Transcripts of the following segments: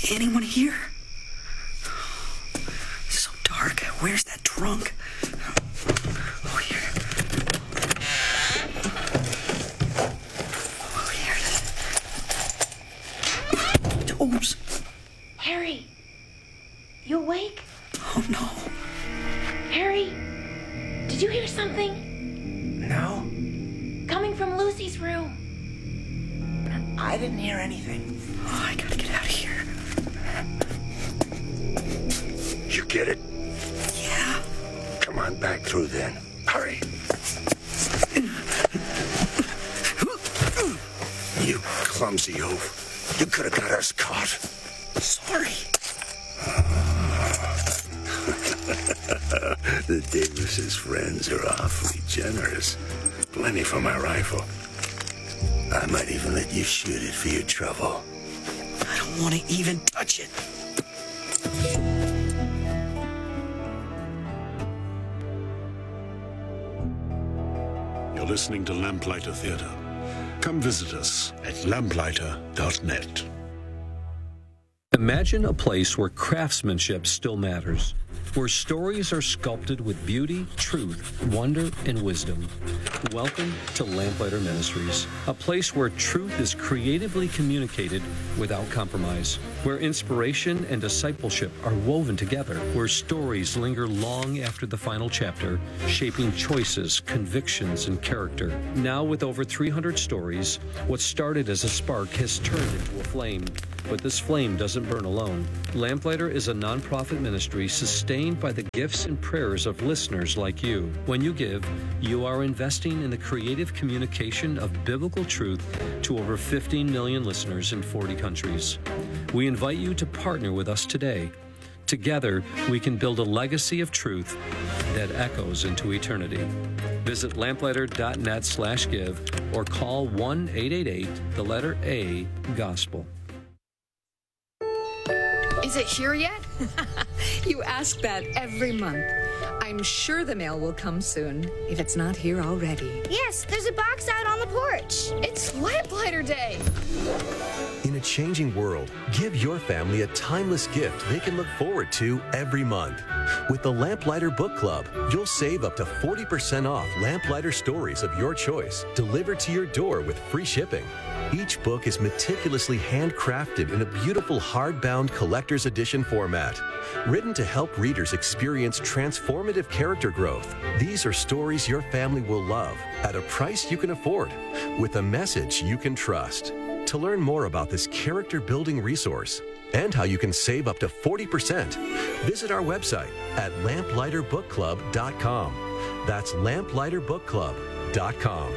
Anyone here? It's so dark. Where's that trunk? Oh, here. Oh, here. Oops. Harry, you awake? Oh, no. Harry, did you hear something? No, Coming from Lucy's room. I didn't hear anything. Oh, I gotta get out of here. You get it? Yeah. Come on back through then. Hurry. You clumsy oaf. You could have got us caught. Sorry. The Davises' friends are awfully generous. Plenty for my rifle. I might even let you shoot it for your trouble. I don't want to even touch it. You're listening to Lamplighter Theatre. Come visit us at lamplighter.net. Imagine a place where craftsmanship still matters, where stories are sculpted with beauty, truth, wonder, and wisdom. Welcome to Lamplighter Ministries, a place where truth is creatively communicated without compromise, where inspiration and discipleship are woven together, where stories linger long after the final chapter, shaping choices, convictions, and character. Now, with over 300 stories, what started as a spark has turned into a flame. But this flame doesn't burn alone. Lamplighter is a nonprofit ministry sustained by the gifts and prayers of listeners like you. When you give, you are investing in the creative communication of biblical truth to over 15 million listeners in 40 countries. We invite you to partner with us today. Together, we can build a legacy of truth that echoes into eternity. Visit lamplighter.net/give or call 1-888-A-GOSPEL. Is it here yet? You ask that every month. I'm sure the mail will come soon, if it's not here already. Yes, there's a box out on the porch. It's Lamplighter Day. In a changing world, give your family a timeless gift they can look forward to every month. With the Lamplighter Book Club, you'll save up to 40% off Lamplighter stories of your choice, delivered to your door with free shipping. Each book is meticulously handcrafted in a beautiful hardbound collector's edition format, written to help readers experience transformative character growth. These are stories your family will love at a price you can afford, with a message you can trust. To learn more about this character-building resource and how you can save up to 40%, visit our website at lamplighterbookclub.com. That's lamplighterbookclub.com.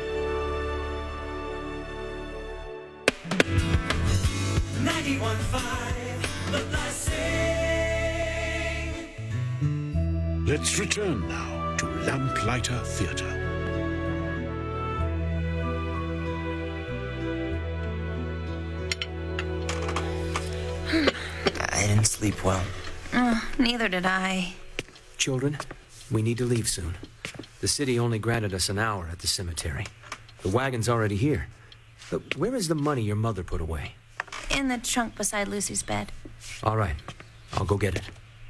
91.5 The Blessing. Let's return now to Lamplighter Theatre. I didn't sleep well. Neither did I. Children, we need to leave soon. The city only granted us an hour at the cemetery. The wagon's already here. But where is the money your mother put away? In the trunk beside Lucy's bed. All right, I'll go get it.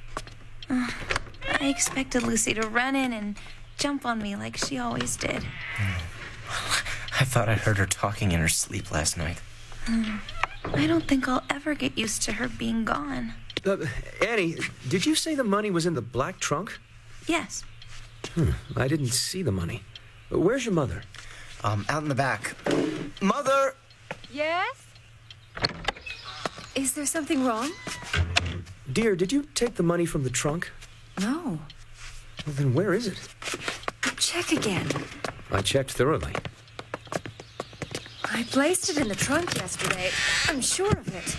I expected Lucy to run in and jump on me like she always did. I thought I heard her talking in her sleep last night. I don't think I'll ever get used to her being gone. Annie, did you say the money was in the black trunk? Yes. I didn't see the money. Where's your mother? Out in the back. Mother! Yes? Is there something wrong? Dear, did you take the money from the trunk? No. Well, then where is it? Check again. I checked thoroughly. I placed it in the trunk yesterday. I'm sure of it.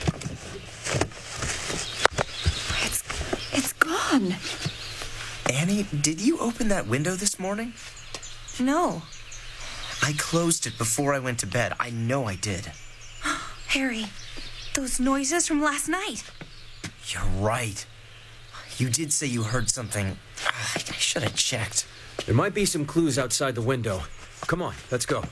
It's gone. Annie, did you open that window this morning? No. I closed it before I went to bed. I know I did. Harry, those noises from last night. You're right. You did say you heard something. I should have checked. There might be some clues outside the window. Come on, let's go.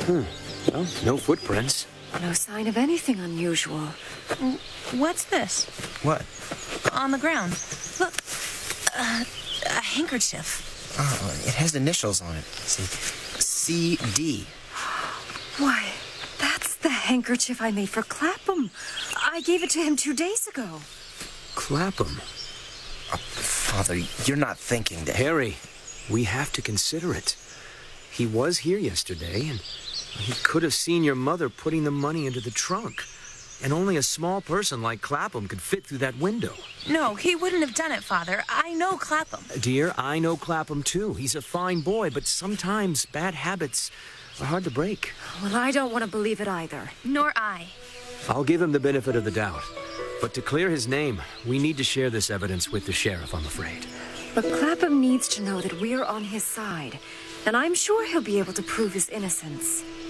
Well, no footprints. No sign of anything unusual. What's this? What? On the ground. Look. A handkerchief. Oh, it has initials on it. See, CD. Why, that's the handkerchief I made for Clapham. I gave it to him 2 days ago. Clapham? Oh, Father, you're not thinking that... Harry, we have to consider it. He was here yesterday, and he could have seen your mother putting the money into the trunk. And only a small person like Clapham could fit through that window. No, he wouldn't have done it, Father. I know Clapham. Dear, I know Clapham too. He's a fine boy, but sometimes bad habits are hard to break. Well, I don't want to believe it either. Nor I. I'll give him the benefit of the doubt. But to clear his name, we need to share this evidence with the sheriff, I'm afraid. But Clapham needs to know that we're on his side. And I'm sure he'll be able to prove his innocence.